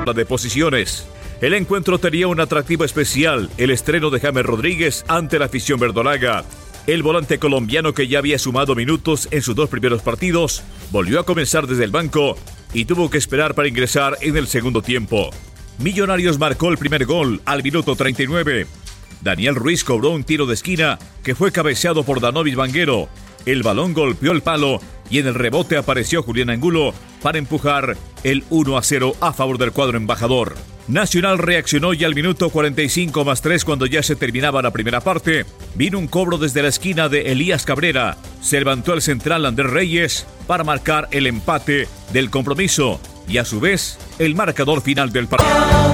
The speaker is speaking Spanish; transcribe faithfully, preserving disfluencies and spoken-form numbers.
tabla de posiciones. El encuentro tenía un atractivo especial, el estreno de James Rodríguez ante la afición verdolaga. El volante colombiano, que ya había sumado minutos en sus dos primeros partidos, volvió a comenzar desde el banco y tuvo que esperar para ingresar en el segundo tiempo. Millonarios marcó el primer gol al minuto treinta y nueve. Daniel Ruiz cobró un tiro de esquina que fue cabeceado por Danovis Vanguero. El balón golpeó el palo y en el rebote apareció Julián Angulo para empujar el uno a cero a favor del cuadro embajador. Nacional reaccionó ya al minuto cuarenta y cinco más tres, cuando ya se terminaba la primera parte. Vino un cobro desde la esquina de Elías Cabrera. Se levantó el central Andrés Reyes para marcar el empate del compromiso y a su vez el marcador final del partido.